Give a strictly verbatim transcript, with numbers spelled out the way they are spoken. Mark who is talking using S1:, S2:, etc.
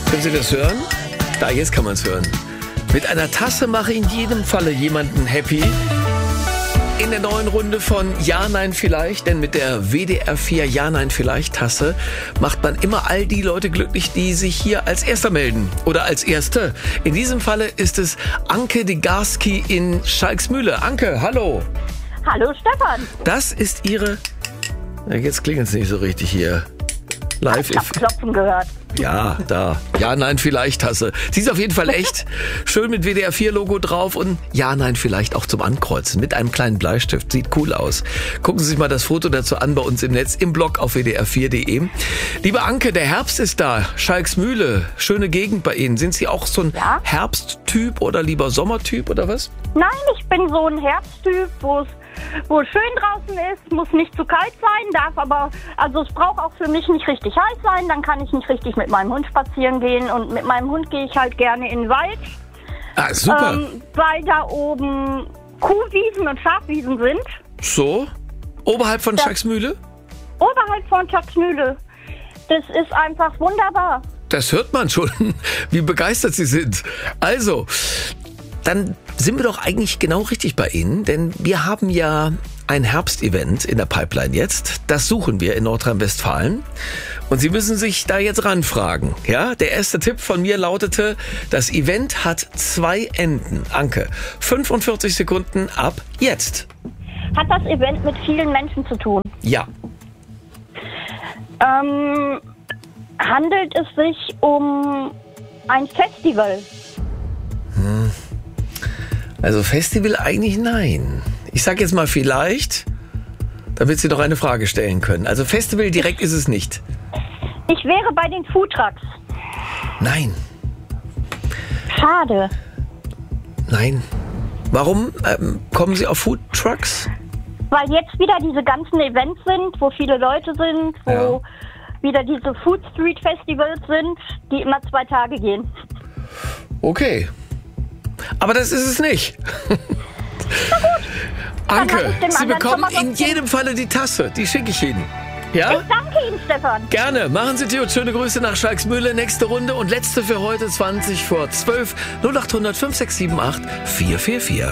S1: Können Sie das hören? Da, jetzt kann man es hören. Mit einer Tasse mache ich in jedem Falle jemanden happy. In der neuen Runde von Ja, Nein, Vielleicht, denn mit der W D R vier Ja, Nein, Vielleicht Tasse macht man immer all die Leute glücklich, die sich hier als Erster melden oder als Erste. In diesem Falle ist es Anke Degarski in Schalksmühle. Anke, hallo.
S2: Hallo Stefan.
S1: Das ist Ihre... Ja, jetzt klingelt es nicht so richtig hier. Live.
S2: Ich hab Klopfen gehört.
S1: Ja, da. Ja, Nein, Vielleicht Tasse. Sie ist auf jeden Fall echt. Schön mit W D R vier Logo drauf und Ja, Nein, Vielleicht auch zum Ankreuzen. Mit einem kleinen Bleistift. Sieht cool aus. Gucken Sie sich mal das Foto dazu an bei uns im Netz, im Blog auf w d r vier punkt d e. Liebe Anke, der Herbst ist da. Schalksmühle. Schöne Gegend bei Ihnen. Sind Sie auch so ein
S2: Ja?
S1: Herbsttyp oder lieber Sommertyp oder was?
S2: Nein, ich bin so ein Herbsttyp, wo es wo es schön draußen ist, muss nicht zu kalt sein, darf aber, also es braucht auch für mich nicht richtig heiß sein, dann kann ich nicht richtig mit meinem Hund spazieren gehen und mit meinem Hund gehe ich halt gerne in den Wald,
S1: Ah, super.
S2: ähm, weil da oben Kuhwiesen und Schafwiesen sind,
S1: So? Oberhalb von
S2: Ja.
S1: Schalksmühle?
S2: oberhalb von Schalksmühle. Das ist einfach wunderbar.
S1: Das hört man schon, wie begeistert Sie sind. Also, dann sind wir doch eigentlich genau richtig bei Ihnen, denn wir haben ja ein Herbstevent in der Pipeline jetzt. Das suchen wir in Nordrhein-Westfalen. Und Sie müssen sich da jetzt ranfragen. Ja, der erste Tipp von mir lautete, das Event hat zwei Enden. Anke, fünfundvierzig Sekunden ab jetzt.
S2: Hat das Event mit vielen Menschen zu tun?
S1: Ja.
S2: Ähm, handelt es sich um ein Festival?
S1: Also Festival eigentlich nein. Ich sag jetzt mal vielleicht, damit Sie noch eine Frage stellen können. Also Festival direkt ist es nicht.
S2: Ich wäre bei den Foodtrucks.
S1: Nein,
S2: Schade.
S1: nein. Warum ähm, kommen Sie auf Food Trucks?
S2: Weil jetzt wieder diese ganzen Events sind, wo viele Leute sind, wo
S1: Ja.
S2: wieder diese Food Street Festivals sind, die immer zwei Tage gehen.
S1: Okay. Aber das ist es nicht.
S2: Dann
S1: Anke,
S2: hab ich dem
S1: Sie
S2: anderen
S1: bekommen
S2: schon mal
S1: in
S2: was
S1: jedem Falle die Tasse. Die schicke ich Ihnen. Ja?
S2: Ich danke Ihnen, Stefan.
S1: Gerne. Machen Sie die und schöne Grüße nach Schalksmühle. Nächste Runde und letzte für heute zwanzig vor zwölf. null acht hundert fünf sechs sieben acht vier vier vier.